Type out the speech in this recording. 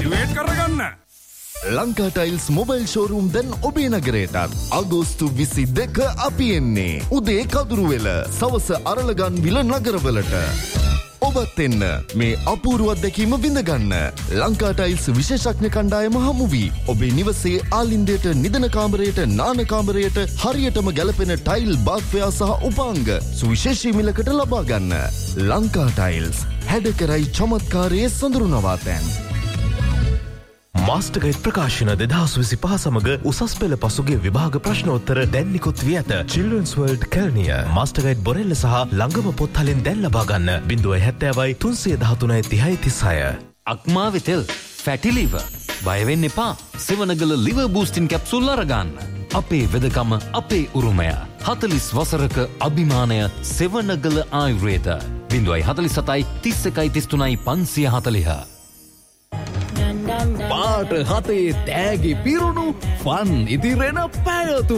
Activate කරගන්න. Lanka tiles mobile showroom දැන් ඔබේ නගරයටත් අගෝස්තු 22 අපි එන්නේ. උදේ කදුරුවෙල, සවස අරලගන්විල නගරවලට. ඔබත් එන්න මේ අපූර්ව අත්දැකීම විඳගන්න. ලංකා ටයිල්ස් විශේෂඥ කණ්ඩායම හමු වී ඔබේ නිවසේ ආලින්දයට, නිදන කාමරයට, නාන කාමරයට හරියටම ගැලපෙන ටයිල් බාත්වයා සහ උපාංග සුවිශේෂී මිලකට ලබා ගන්න. ලංකා ටයිල්ස් හැඩකරයි චමත්කාරයේ සොඳුරු නවාතැන්. මාස්ටර්ගයිඩ් ප්‍රකාශන 2025 සමග උසස් පෙළ පසුගිය විභාග ප්‍රශ්නෝත්තර දැන් නිකුත් වී ඇත. Children's World Kelniya මාස්ටර්ගයිඩ් බොරෙල්ල සහ ළඟම පොත්හලින් දැන් ලබා ගන්න 070යි 313යි 3036. අක්මාවේ තෙල් ෆැටි ලිවර් බය වෙන්න එපා. සෙවනගල liver boosting capsule අරගන්න. අපේ වෙදකම අපේ උරුමය. 40 වසරක අභිමානය සෙවනගල ආයුර්වේද 047යි 31යි 33යි 540. පාට හතේ තෑගි පිරුණු ෆන් ඉදිරෙන පැයතු